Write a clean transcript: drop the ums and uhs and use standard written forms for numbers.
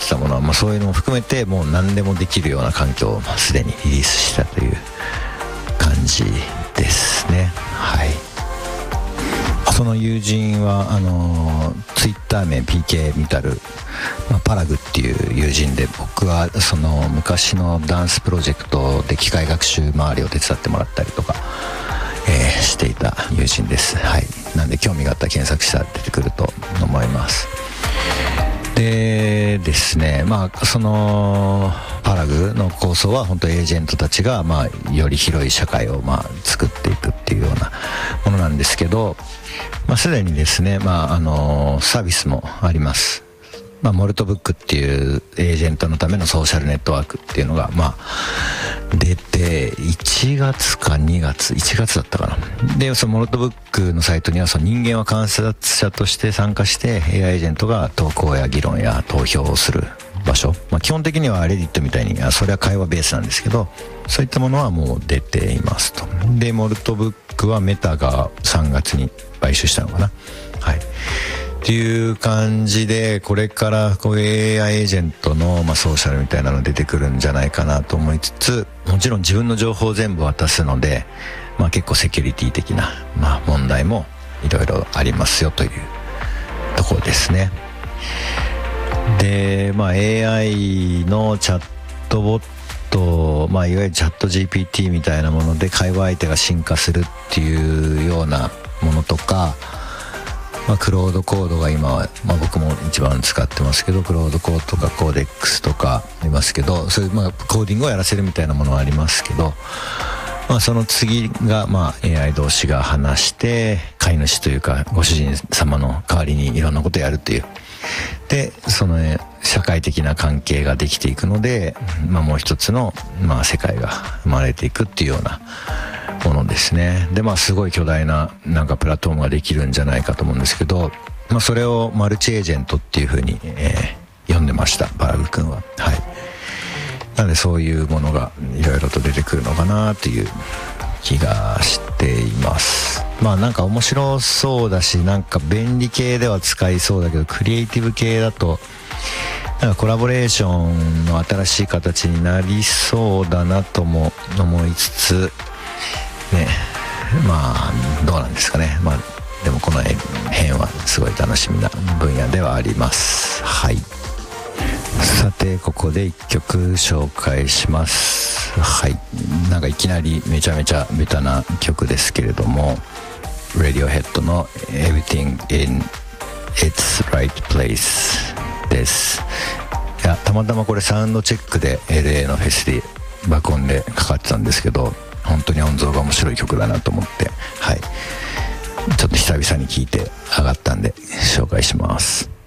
たものは、そういうのも含めてもう何でもできるような環境をすでにリリースしたという感じですね。はい。その友人はツイッター名 PK ミタル、パラグっていう友人で、僕はその昔のダンスプロジェクトで機械学習周りを手伝ってもらったりとか、していた友人です。はい。なんで興味があったら検索したら出てくると思います。でですね、そのパラグの構想は本当エージェントたちがより広い社会を作っていくっていうようなものなんですけど、すでにですね、サービスもあります。モルトブックっていうエージェントのためのソーシャルネットワークっていうのが出て、1月か2月1月だったかな。でそのモルトブックのサイトには、その人間は観察者として参加して AI エージェントが投稿や議論や投票をする場所、基本的にはレディットみたいにそれは会話ベースなんですけど、そういったものはもう出ていますと。でモルトブックはメタが3月に買収したのかな。はいっていう感じで、これからこう AI エージェントのソーシャルみたいなの出てくるんじゃないかなと思いつつ、もちろん自分の情報を全部渡すので、結構セキュリティ的な問題もいろいろありますよというところですね。でAI のチャットボット、いわゆるチャット GPT みたいなもので会話相手が進化するっていうようなものとか、クロードコードが今は、僕も一番使ってますけど、クロードコードとかコーデックスとかありますけど、そういうコーディングをやらせるみたいなものはありますけど、その次がAI 同士が話して飼い主というかご主人様の代わりにいろんなことをやるっていう、でその、社会的な関係ができていくので、もう一つの、世界が生まれていくっていうようなものですね。ですごい巨大なプラットフォームができるんじゃないかと思うんですけど、それをマルチエージェントっていう風に、呼んでました、パラグ君は。はい。なのでそういうものがいろいろと出てくるのかなという気がしています。面白そうだし、便利系では使いそうだけど、クリエイティブ系だとコラボレーションの新しい形になりそうだなとも思いつつね、どうなんですかね。でもこの辺はすごい楽しみな分野ではあります。はい。さてここで1曲紹介します。はい。いきなりめちゃめちゃベタな曲ですけれども、Radiohead の Everything in Its Right Place です。いや、たまたまこれサウンドチェックで LA のフェスで爆音でかかってたんですけど、本当に音像が面白い曲だなと思って、はい、ちょっと久々に聴いて上がったんで紹介します。